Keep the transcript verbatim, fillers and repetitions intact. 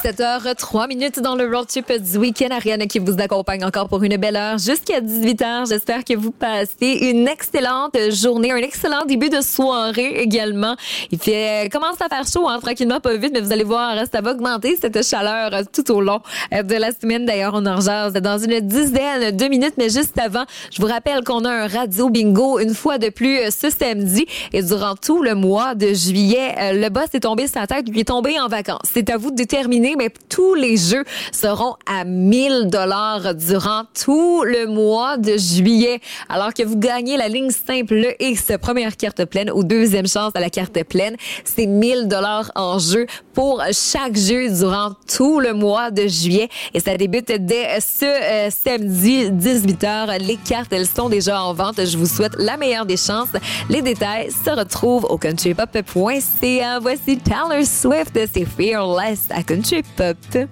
dix-sept heures trois minutes dans le road trip du week-end. Ariane qui vous accompagne encore pour une belle heure jusqu'à dix-huit heures. J'espère que vous passez une excellente journée, un excellent début de soirée également. Il fait, commence à faire chaud, hein, tranquillement, pas vite, mais vous allez voir, ça va augmenter cette chaleur tout au long de la semaine. D'ailleurs, on en rejase dans une dizaine de minutes, mais juste avant, je vous rappelle qu'on a un radio bingo une fois de plus ce samedi et durant tout le mois de juillet, le boss est tombé sur la tête, lui est tombé en vacances. C'est à vous de déterminer, mais tous les jeux seront à mille dollars durant tout le mois de juillet. Alors que vous gagnez la ligne simple, le X, première carte pleine ou deuxième chance à la carte pleine, c'est mille dollars en jeu pour chaque jeu durant tout le mois de juillet. Et ça débute dès ce euh, samedi dix-huit heures. Les cartes, elles sont déjà en vente. Je vous souhaite la meilleure des chances. Les détails se retrouvent au country pop point c a. Voici Taylor Swift, c'est Fearless à Country Pop.